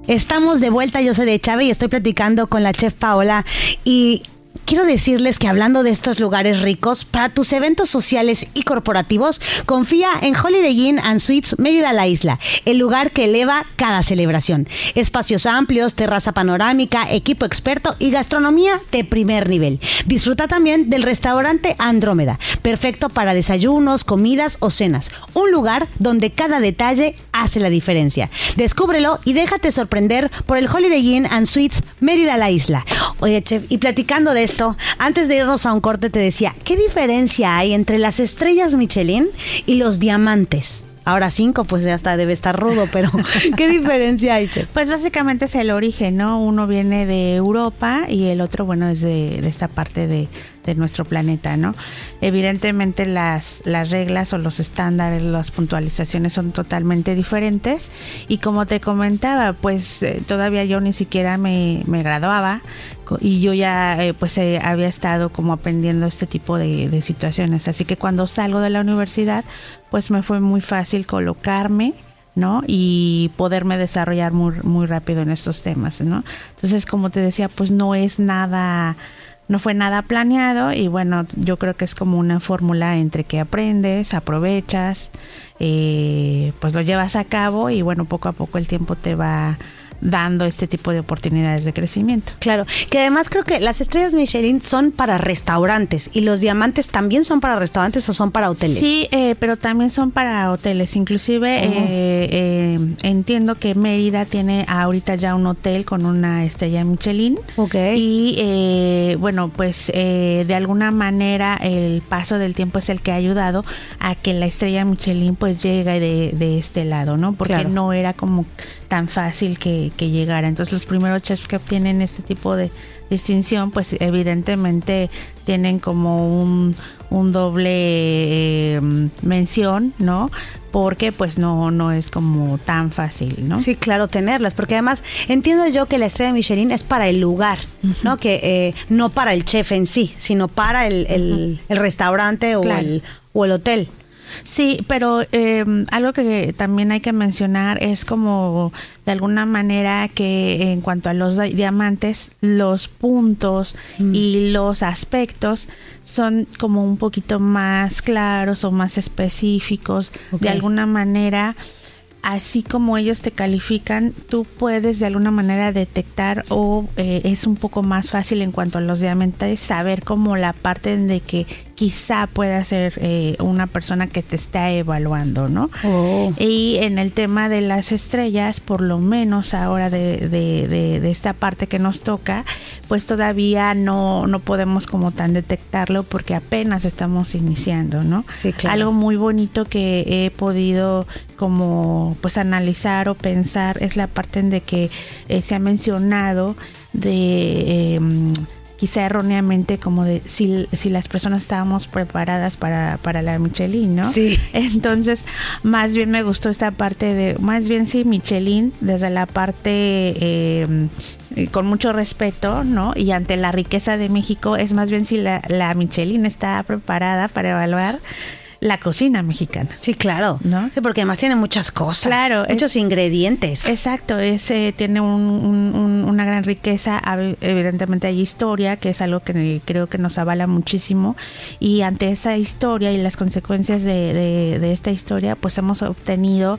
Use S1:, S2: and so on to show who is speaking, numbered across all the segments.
S1: Estamos de vuelta, yo soy de Chave y estoy platicando con la chef Paola y quiero decirles que hablando de estos lugares ricos, para tus eventos sociales y corporativos, confía en Holiday Inn and Suites Mérida La Isla, el lugar que eleva cada celebración. Espacios amplios, terraza panorámica, equipo experto y gastronomía de primer nivel. Disfruta también del restaurante Andrómeda, perfecto para desayunos, comidas o cenas. Un lugar donde cada detalle hace la diferencia. Descúbrelo y déjate sorprender por el Holiday Inn and Suites Mérida La Isla. Oye, chef, y platicando de esto, antes de irnos a un corte te decía, ¿qué diferencia hay entre las estrellas Michelin y los diamantes? Ahora 5, pues ya hasta debe estar rudo, pero ¿qué diferencia hay, chef?
S2: Pues básicamente es el origen, ¿no? Uno viene de Europa y el otro, bueno, es de esta parte de nuestro planeta, ¿no? Evidentemente las reglas o los estándares, las puntualizaciones son totalmente diferentes y como te comentaba, pues todavía yo ni siquiera me graduaba y yo ya había estado como aprendiendo este tipo de situaciones, así que cuando salgo de la universidad pues me fue muy fácil colocarme, ¿no? Y poderme desarrollar muy rápido en estos temas, ¿no? Entonces, como te decía, pues no fue nada planeado y bueno, yo creo que es como una fórmula entre que aprendes, aprovechas, pues lo llevas a cabo y bueno, poco a poco el tiempo te va dando este tipo de oportunidades de crecimiento.
S1: Claro, que además creo que las estrellas Michelin son para restaurantes y los diamantes también son para restaurantes o son para hoteles.
S2: Sí, pero también son para hoteles, inclusive entiendo que Mérida tiene ahorita ya un hotel con una estrella Michelin.
S1: Okay.
S2: Y bueno, pues de alguna manera el paso del tiempo es el que ha ayudado a que la estrella Michelin pues llegue de este lado, ¿no? Porque claro, no era como tan fácil que llegara. Entonces los primeros chefs que obtienen este tipo de distinción pues evidentemente tienen como un doble mención, ¿no? Porque pues no es como tan fácil, ¿no?
S1: Sí, claro, tenerlas, porque además entiendo yo que la estrella Michelin es para el lugar, ¿no? Que no para el chef en sí, sino para el restaurante o, claro, el hotel.
S2: Sí, pero algo que también hay que mencionar es como de alguna manera que en cuanto a los diamantes, los puntos y los aspectos son como un poquito más claros o más específicos. Okay. De alguna manera, así como ellos te califican, tú puedes de alguna manera detectar o es un poco más fácil en cuanto a los diamantes saber como la parte de que quizá pueda ser una persona que te está evaluando, ¿no? Oh. Y en el tema de las estrellas, por lo menos ahora de esta parte que nos toca, pues todavía no podemos como tan detectarlo porque apenas estamos iniciando, ¿no?
S1: Sí, claro.
S2: Algo muy bonito que he podido como pues analizar o pensar es la parte en de que se ha mencionado de quizá erróneamente como de si las personas estábamos preparadas para la Michelin, ¿no?
S1: Sí.
S2: Entonces, más bien me gustó esta parte de, más bien sí, Michelin, desde la parte con mucho respeto, ¿no? Y ante la riqueza de México, es más bien si la Michelin está preparada para evaluar la cocina mexicana.
S1: Sí, claro,
S2: ¿no?
S1: Sí, porque además tiene muchas cosas,
S2: claro,
S1: muchos ingredientes.
S2: Exacto, tiene una gran riqueza, evidentemente hay historia, que es algo que creo que nos avala muchísimo, y ante esa historia y las consecuencias de esta historia, pues hemos obtenido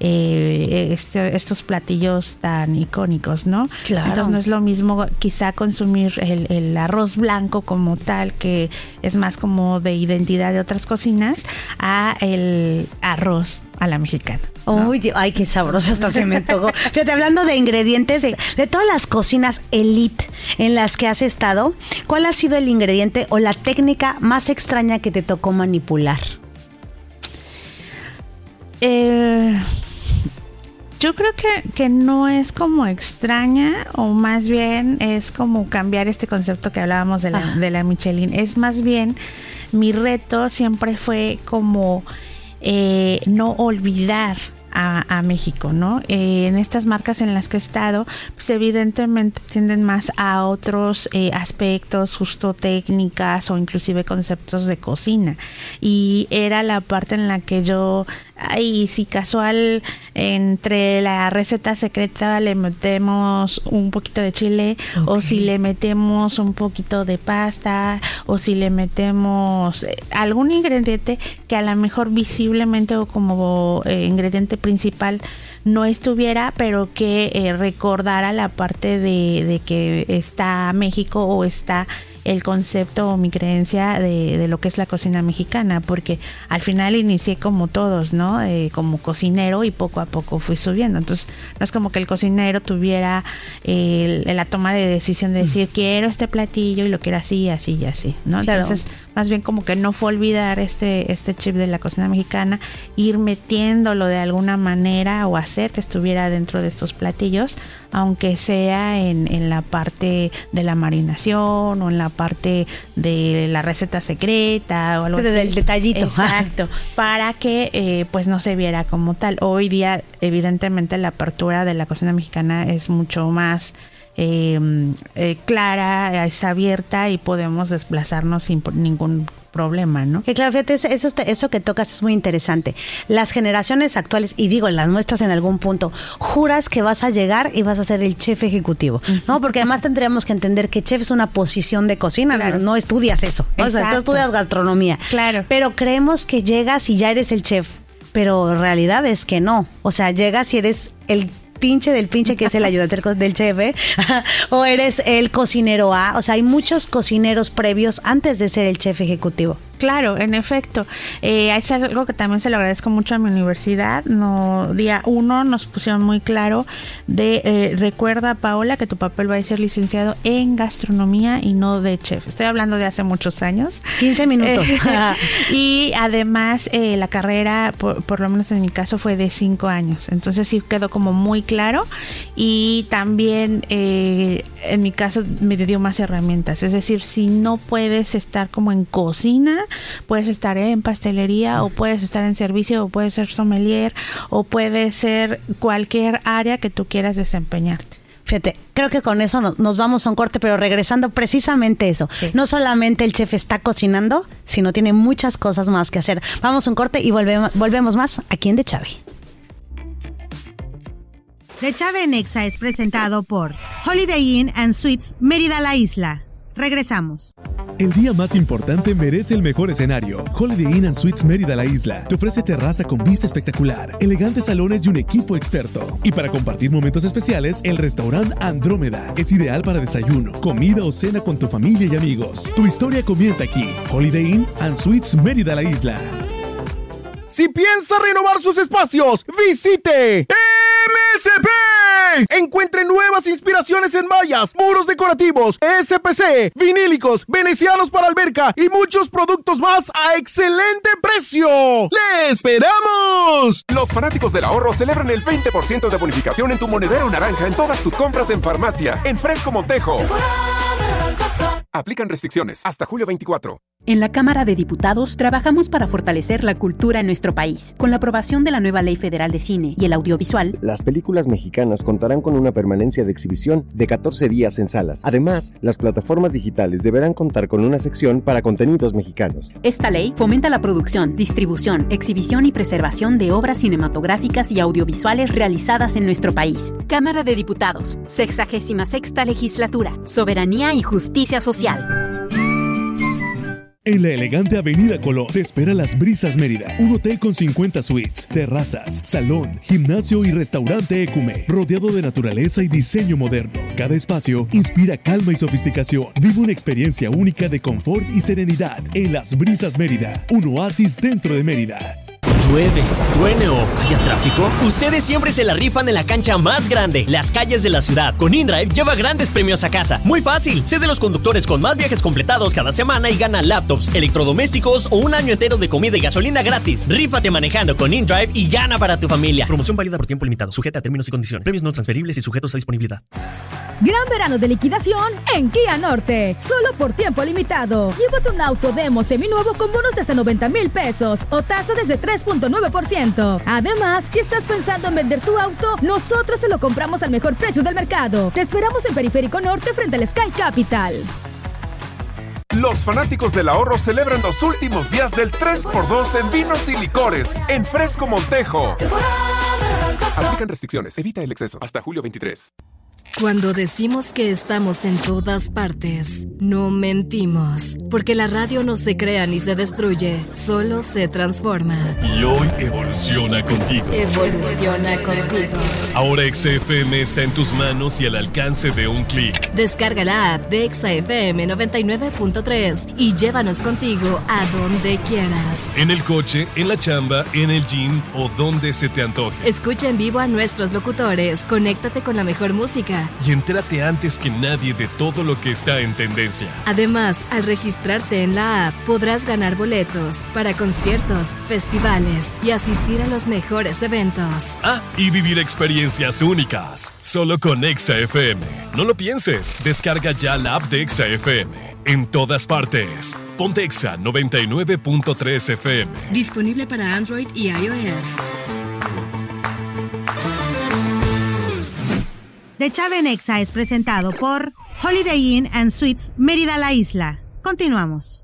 S2: estos platillos tan icónicos, ¿no?
S1: Claro.
S2: Entonces no es lo mismo quizá consumir el arroz blanco como tal, que es más como de identidad de otras cocinas, a el arroz a la mexicana, ¿no?
S1: Uy, ay, qué sabroso, hasta se me antojó. Fíjate, hablando de ingredientes, de todas las cocinas elite en las que has estado, ¿cuál ha sido el ingrediente o la técnica más extraña que te tocó manipular?
S2: Yo creo que no es como extraña, o más bien es como cambiar este concepto que hablábamos de la Michelin. Es más bien, mi reto siempre fue como no olvidar a México, ¿no? En estas marcas en las que he estado, pues evidentemente tienden más a otros aspectos, justo técnicas o inclusive conceptos de cocina. Y era la parte en la que yo y si casual entre la receta secreta le metemos un poquito de chile, o si le metemos un poquito de pasta, o si le metemos algún ingrediente que a lo mejor visiblemente o como ingrediente principal no estuviera, pero que recordara la parte de que está México o está el concepto o mi creencia de lo que es la cocina mexicana, porque al final inicié como todos, ¿no? Como cocinero, y poco a poco fui subiendo. Entonces no es como que el cocinero tuviera la toma de decisión de decir quiero este platillo y lo quiero así, así y así, ¿no? Claro. Entonces más bien como que no fue olvidar este chip de la cocina mexicana, ir metiéndolo de alguna manera o hacer que estuviera dentro de estos platillos, aunque sea en la parte de la marinación o en la parte de la receta secreta o algo así.
S1: Del detallito.
S2: Exacto, para que pues no se viera como tal. Hoy día evidentemente la apertura de la cocina mexicana es mucho más clara, es abierta y podemos desplazarnos sin ningún problema, ¿no?
S1: Que claro, fíjate, eso que tocas es muy interesante. Las generaciones actuales, y digo, las nuestras en algún punto, juras que vas a llegar y vas a ser el chef ejecutivo, ¿no? Porque además tendríamos que entender que chef es una posición de cocina, claro. No estudias eso, ¿no? O sea, tú estudias gastronomía.
S2: Claro.
S1: Pero creemos que llegas y ya eres el chef, pero en realidad es que no. O sea, llegas y eres el pinche del pinche, que es el ayudante del chef, o eres el cocinero A. O sea, hay muchos cocineros previos antes de ser el chef ejecutivo.
S2: Claro, en efecto. Es algo que también se lo agradezco mucho a mi universidad. Día 1 nos pusieron muy claro recuerda, Paola, que tu papel va a ser licenciado en gastronomía y no de chef. Estoy hablando de hace muchos años.
S1: 15 minutos.
S2: Y además la carrera, por lo menos en mi caso, fue de 5 años. Entonces sí quedó como muy claro, y también en mi caso me dio más herramientas. Es decir, si no puedes estar como en cocina, puedes estar en pastelería, o puedes estar en servicio, o puedes ser sommelier, o puedes ser cualquier área que tú quieras desempeñarte.
S1: Fíjate, creo que con eso nos vamos a un corte, pero regresando precisamente eso. Sí. No solamente el chef está cocinando, sino tiene muchas cosas más que hacer. Vamos a un corte y volvemos más aquí en De Chave. De Chave en Exa es presentado por Holiday Inn and Suites Mérida La Isla. Regresamos.
S3: El día más importante merece el mejor escenario. Holiday Inn and Suites Mérida La Isla te ofrece terraza con vista espectacular, elegantes salones y un equipo experto. Y para compartir momentos especiales, el restaurante Andrómeda es ideal para desayuno, comida o cena con tu familia y amigos. Tu historia comienza aquí. Holiday Inn and Suites Mérida La Isla.
S4: Si piensa renovar sus espacios, visite MSP. Encuentre nuevas inspiraciones en mallas, muros decorativos, SPC, vinílicos, venecianos para alberca y muchos productos más a excelente precio. ¡Le esperamos!
S5: Los fanáticos del ahorro celebran el 20% de bonificación en tu monedero naranja en todas tus compras en farmacia. En Fresco Montejo. Aplican restricciones hasta julio 24.
S6: En la Cámara de Diputados trabajamos para fortalecer la cultura en nuestro país. Con la aprobación de la nueva Ley Federal de Cine y el Audiovisual,
S7: las películas mexicanas contarán con una permanencia de exhibición de 14 días en salas. Además, las plataformas digitales deberán contar con una sección para contenidos mexicanos.
S6: Esta ley fomenta la producción, distribución, exhibición y preservación de obras cinematográficas y audiovisuales realizadas en nuestro país. Cámara de Diputados, 66ª Legislatura, Soberanía y Justicia Social.
S3: En la elegante Avenida Colón te espera Las Brisas Mérida, un hotel con 50 suites, terrazas, salón, gimnasio y restaurante Ecume, rodeado de naturaleza y diseño moderno. Cada espacio inspira calma y sofisticación. Vive una experiencia única de confort y serenidad en Las Brisas Mérida, un oasis dentro de Mérida.
S8: Llueve, truene o haya tráfico, ustedes siempre se la rifan en la cancha más grande, las calles de la ciudad. Con InDrive lleva grandes premios a casa. Muy fácil, sé de los conductores con más viajes completados cada semana y gana laptops, electrodomésticos o un año entero de comida y gasolina gratis. Rífate manejando con InDrive y gana para tu familia. Promoción válida por tiempo limitado, sujeta a términos y condiciones. Premios no transferibles y sujetos a disponibilidad.
S9: Gran verano de liquidación en Kia Norte. Solo por tiempo limitado. Llévate un auto demo seminuevo con bonos de hasta 90,000 pesos o tasa desde 3.9%. Además, si estás pensando en vender tu auto, nosotros te lo compramos al mejor precio del mercado. Te esperamos en Periférico Norte frente al Sky Capital.
S5: Los fanáticos del ahorro celebran los últimos días del 3x2 en vinos y licores en Fresco Montejo. Aplican restricciones. Evita el exceso. Hasta julio 23.
S10: Cuando decimos que estamos en todas partes, no mentimos, porque la radio no se crea ni se destruye, solo se transforma.
S11: Y hoy evoluciona contigo.
S10: Evoluciona contigo.
S11: Ahora XFM está en tus manos y al alcance de un clic.
S10: Descarga la app de XFM 99.3 y llévanos contigo a donde quieras.
S11: En el coche, en la chamba, en el gym o donde se te antoje.
S10: Escucha en vivo a nuestros locutores, conéctate con la mejor música.
S11: Y entérate antes que nadie de todo lo que está en tendencia.
S10: Además, al registrarte en la app, podrás ganar boletos para conciertos, festivales y asistir a los mejores eventos.
S11: Ah, y vivir experiencias únicas. Solo con XFM. No lo pienses. Descarga ya la app de XFM. En todas partes. Ponte Exa 99.3 FM.
S10: Disponible para Android y iOS.
S1: De Chave en Exa es presentado por Holiday Inn and Suites Mérida La Isla. Continuamos.